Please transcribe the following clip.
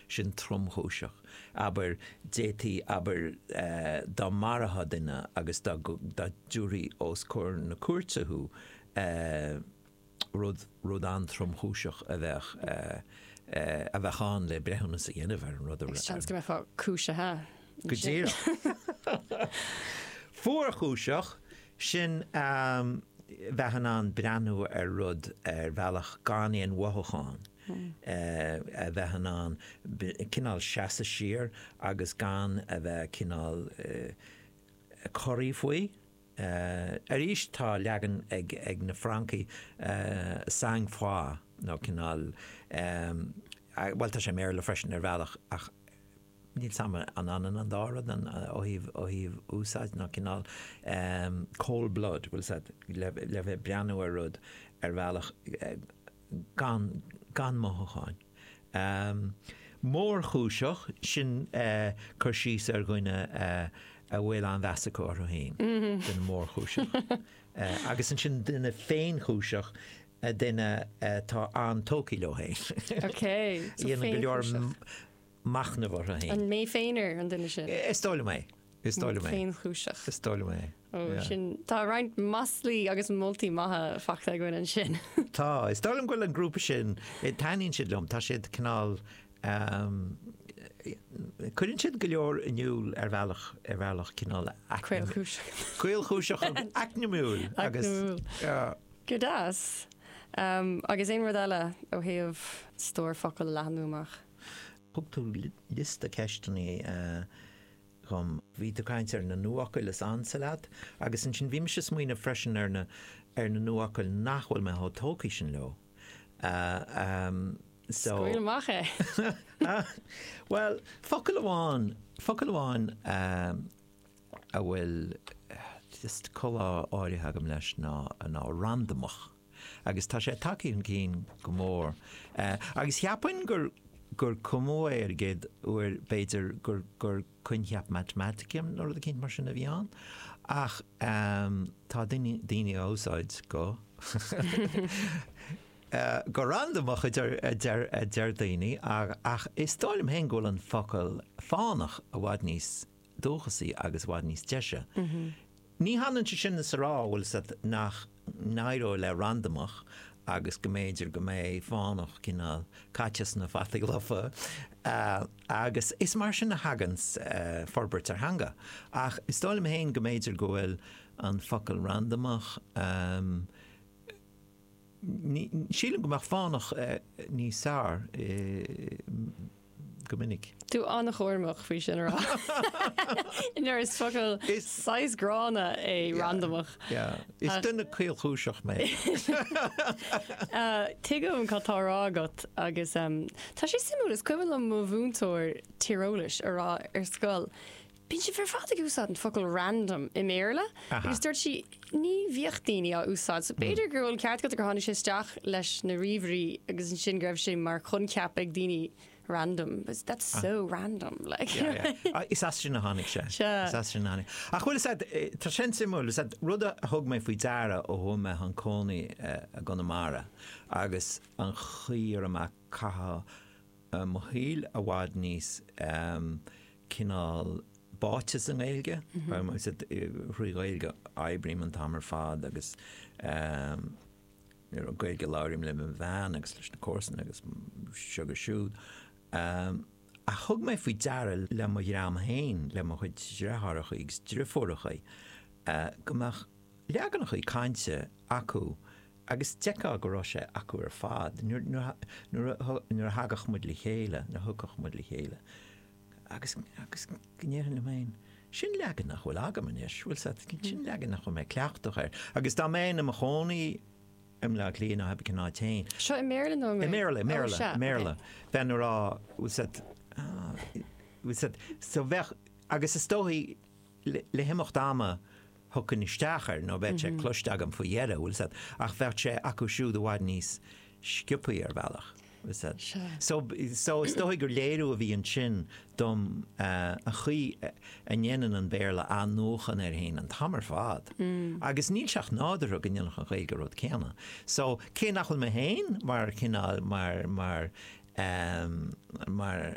sin tromchóiseach. Aber détí aber dá maratha duine agus dá dúirí os cór na cuairteú rud an tromchóiseach a bheitán le brethúna sa dhéanamh an rud a Seans go fá cúise ha. Go díra. Fuair chúiseach sin bheithan an breanú ar rud ar bhealach gánaíon wathacháin. Bheithan an cinál seasa sír agus gan a bheith cinál choirí faoi. Ar is tá leagan ag na Francaí sang fá nó cinál bhil tá sé mér le freisin ar bhealach ach níl sama an dárad an óhíh úsáid ná cinál cold blood bhfuil sa le bheith breanú ar rud ar bhealach gan mothacháin. Mór chúiseach sin chur síos ar gcuine a bhfuil an bheasacó ar hain den mór chúiseach. Agus an sin duine féin chúiseach duine tá an tócaí le hain. Okay. Dhéanana go leor machnamh ar hain. An mé féinar an duine sin. Istáile mé. Féin chúiseach. Istáile mé. Sin tá roiint maslí agus multi maithe fachta goin an sin. Tá, istáilm goil an grúpa sin taíonn siad lom, tá siad canál chuann siad go leor inniuúil ar bhealach cinál Cuil chúiseach. Cuil chúiseach acnamúil agus Go das. Agus éon rud eile ó thaobh stór focail leanúach. Thug tú lista ceisteannaí chum bhí tú caint ar na nuacail is ansalad, agus an sin bhím se smuoine freisin ar na nuacail nachhfuil me tócaí sin leo. Scoil mache. Well, focail amháin a bhfuil just colá áirithe agam leis ná randamach. Agus tá sé takeíonn cín go mór. Agus cheapainn gur cumó ar géad uair beidir gur chuincheap matematicim nó a cinn mar sin a bhíán. Ach tá daoine ósáid go. Go randamach a deir daoine ach is stáilm hen ggóil an focail fánach a bhhaid níos dóchasaí agus bhhaid níos deise. Ní hanan sin na sará bhfuil nach nairó le randamach agus go méidir go mé fánach cinál caiteas na fataigh lofa agus is mar sin na hagans forbert ar hanga. Ach is stáilm héin go méidir go bhfuil an focail randamach sílim go mar fánach ní sár go minic. Tú annach ormach fao sin rá. Inar is focail 6 grána é randamach. Is duna cuil chúiseach mé. Tuigem catárá agat agus tá sé simú is cuimhin am mo bhúntóir tírólis ar scoil. Bín si fád úsáid an focail random i méle, agus dúirt si ní bhíochttaíine á úsáid, so beidir gurúil ceart go hána sé isteach leis na riomhrí agus an sin greibh sé mar chun ceap ag daoine random, but that's so random. Like. Is as sin na hánig sé. Is as sin na hánig. Ach bhfuil tá sin simú, rud a thug mé faoi deara ó thume an cónaí a Conamara, agus an chiar amach catha mo híl a bhád níos cinál báites an éilge, rúi éilge aibrim an tamar fad agus gailge láirim le an bhean agus leis na cósan agus sugar siúd. A thug mé faoi deara le mo dhearm hain le mo chuid dreitharacha agus drifóracha gomach leagannach í cainte acu agus teá go rá sé acu ar fad nuair hagach mud le chéile na thugach mud le chéile. Agus gnéan le main sin legan nach bhfuil agamanis bhfuil sin legan nach chu mé cleachtach ar. Agus dá mé na chonaí am le líana heb ik ná tain. Seo i Maryland nó? I Maryland. Ben rá so bheith agus is tóí le himocht dáma thucann isteachar nó bheith sé cloisteagam faoi dhéire bhfuil ach bheith sé acu siúd a bhaid níos sciupaí ar bhealach. So tóí gur léirú a bhí an sin dom a chuí a nhéanaan an béle an nóchan ar hain an tamar fad. Agus níl seach náidir a gnéanach an chuige rud céanna. So cé nachfuil me hain mar cinál mar